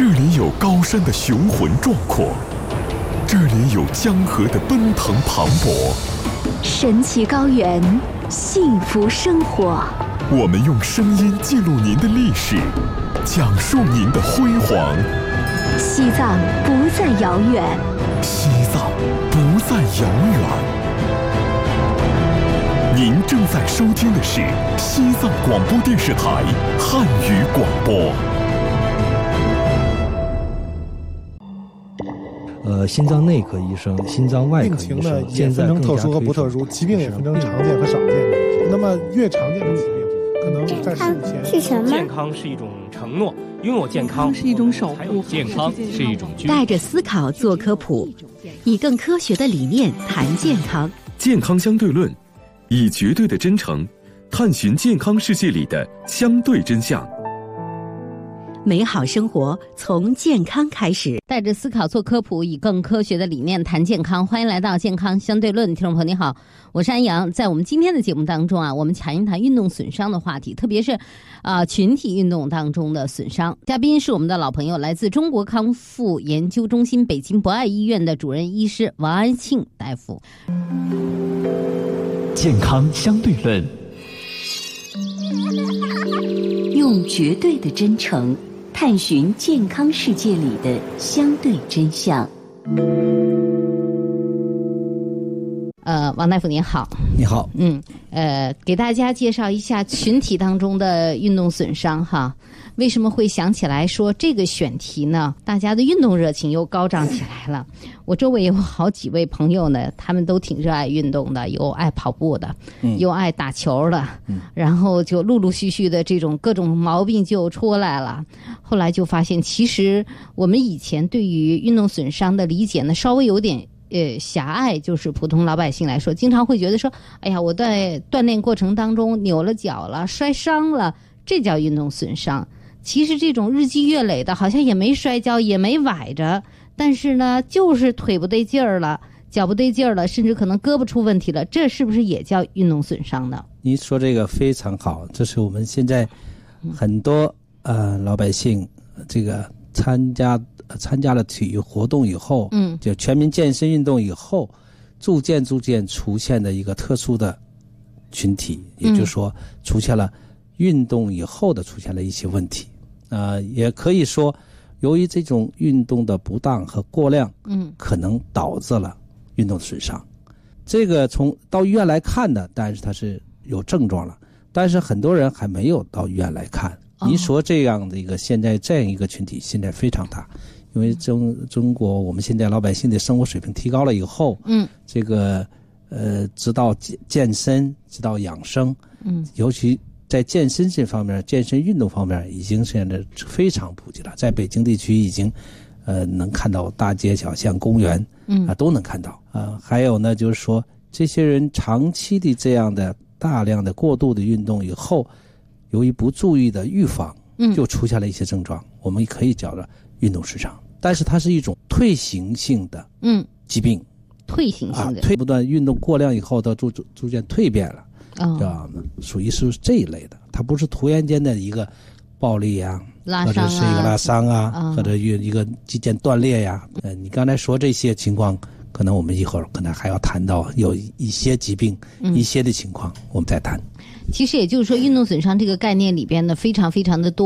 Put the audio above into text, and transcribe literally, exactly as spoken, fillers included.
这里有高山的雄浑壮阔，这里有江河的奔腾磅礴， 神奇高原，幸福生活。 我们用声音记录您的历史，讲述您的辉煌。 西藏不再遥远， 西藏不再遥远。您正在收听的是西藏广播电视台汉语广播。 呃，心脏内科医生、心脏外科医生， 病情呢也分成特殊和不特殊，疾病也分成常见和少见。那么越常见的疾病，可能在事前是什么？ 健康是一种承诺，拥有健康是一种守护， 健康是一种居。 带着思考做科普，以更科学的理念谈健康。 健康相对论，以绝对的真诚探寻健康世界里的相对真相。 美好生活从健康开始， 带着思考做科普，以更科学的理念谈健康。欢迎来到健康相对论，听众朋友你好，我是安阳。在我们今天的节目当中啊，我们谈一谈运动损伤的话题，特别是啊、呃、群体运动当中的损伤。嘉宾是我们的老朋友，来自中国康复研究中心北京博爱医院的主任医师王安庆大夫。 健康相对论， 用绝对的真诚探寻健康世界里的相对真相。 呃，王大夫您好。 你好。 嗯，呃，给大家介绍一下群体当中的运动损伤哈。为什么会想起来说这个选题呢？大家的运动热情又高涨起来了。我周围有好几位朋友呢，他们都挺热爱运动的，有爱跑步的，嗯、有爱打球的，嗯、然后就陆陆续续的这种各种毛病就出来了。后来就发现，其实我们以前对于运动损伤的理解呢，稍微有点呃狭隘，就是普通老百姓来说，经常会觉得说，哎呀，我在锻炼过程当中扭了脚了，摔伤了，这叫运动损伤。其实这种日积月累的，好像也没摔跤，也没崴着，但是呢，就是腿不对劲儿了，脚不对劲儿了，甚至可能胳膊出问题了，这是不是也叫运动损伤呢？ 您说这个非常好，这是我们现在很多呃老百姓这个参加参加了体育活动以后，嗯，就全民健身运动以后，逐渐逐渐出现的一个特殊的群体，也就是说出现了运动以后的出现了一些问题。呃，也可以说，由于这种运动的不当和过量，嗯，可能导致了运动损伤。这个从到医院来看的，但是他是有症状了，但是很多人还没有到医院来看。哦、你说这样的一个现在这样一个群体现在非常大，因为中中国我们现在老百姓的生活水平提高了以后，嗯，这个呃知道健健身，知道养生，嗯，尤其在健身这方面，健身运动方面已经现在非常普及了。在北京地区已经，呃，能看到大街小巷、公园，嗯啊，都能看到啊、呃。还有呢，就是说，这些人长期的这样的大量的过度的运动以后，由于不注意的预防，嗯，就出现了一些症状，嗯、我们可以叫做运动损伤。但是它是一种退行性的，嗯，疾病， 退行性的， 啊、退不断运动过量以后，它逐逐逐渐蜕变了。哦、知道吗？属于是这一类的，它不是突然间的一个暴力呀、 啊， 或者是一个拉伤啊，哦、或者一个肌腱断裂呀。呃，你刚才说这些情况，可能我们一会儿可能还要谈到有一些疾病、嗯、一些的情况，我们再谈。 其实也就是说，运动损伤这个概念里边呢，非常非常的多。